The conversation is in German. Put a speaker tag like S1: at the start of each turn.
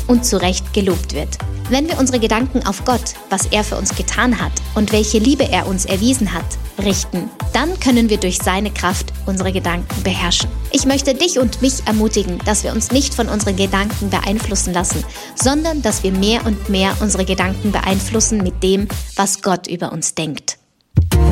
S1: und zu Recht gelobt wird. Wenn wir unsere Gedanken auf Gott, was er für uns getan hat und welche Liebe er uns erwiesen hat, richten, dann können wir durch seine Kraft unsere Gedanken beherrschen. Ich möchte dich und mich ermutigen, dass wir uns nicht von unseren Gedanken beeinflussen lassen, sondern dass wir mehr und mehr unsere Gedanken beeinflussen mit dem, was Gott über uns denkt.